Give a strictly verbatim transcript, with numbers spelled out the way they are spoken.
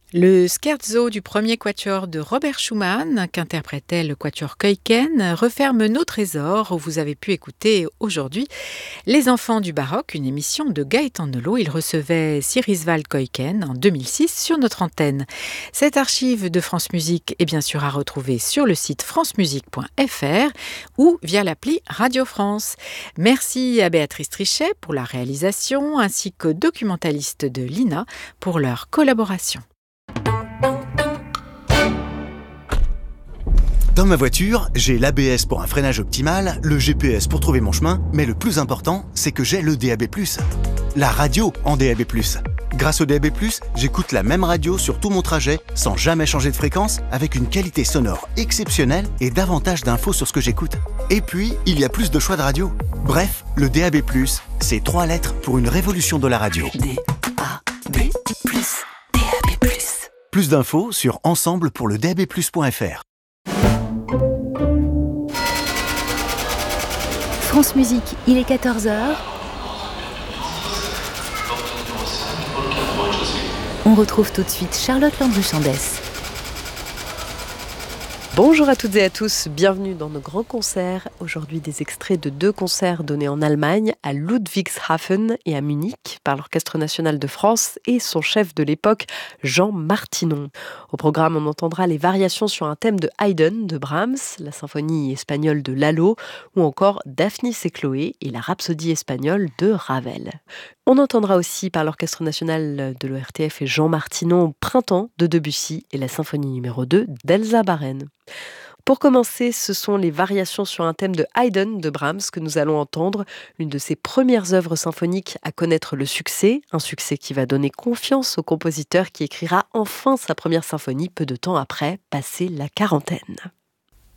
Le scherzo du premier quatuor de Robert Schumann, qu'interprétait le quatuor Keuken, referme nos trésors où vous avez pu écouter aujourd'hui Les Enfants du Baroque, une émission de Gaëtan Nelot. Il recevait Sirisvald Keuken en deux mille six sur notre antenne. Cette archive de France Musique est bien sûr à retrouver sur le site francemusique point f r ou via l'appli Radio France. Merci à Béatrice Trichet pour la réalisation ainsi qu'aux documentalistes de l'I N A pour leur collaboration. Dans ma voiture, j'ai l'A B S pour un freinage optimal, le G P S pour trouver mon chemin, mais le plus important, c'est que j'ai le D A B plus. La radio en D A B plus. Grâce au D A B plus, j'écoute la même radio sur tout mon trajet, sans jamais changer de fréquence, avec une qualité sonore exceptionnelle et davantage d'infos sur ce que j'écoute. Et puis, il y a plus de choix de radio. Bref, le D A B plus, c'est trois lettres pour une révolution de la radio. D A B plus, D A B plus. Plus d'infos sur ensemble pour le d a b plus point f r. France Musique, il est quatorze heures. On retrouve tout de suite Charlotte Landry-Chandès. Bonjour à toutes et à tous, bienvenue dans nos grands concerts. Aujourd'hui, des extraits de deux concerts donnés en Allemagne, à Ludwigshafen et à Munich, par l'Orchestre national de France et son chef de l'époque, Jean Martinon. Au programme, on entendra les variations sur un thème de Haydn, de Brahms, la symphonie espagnole de Lalo, ou encore Daphnis et Chloé et la rhapsodie espagnole de Ravel. On entendra aussi par l'Orchestre national de l'O R T F et Jean Martinon Printemps de Debussy et la symphonie numéro deux d'Elsa Baren. Pour commencer, ce sont les variations sur un thème de Haydn de Brahms que nous allons entendre, l'une de ses premières œuvres symphoniques à connaître le succès, un succès qui va donner confiance au compositeur qui écrira enfin sa première symphonie peu de temps après, passé la quarantaine.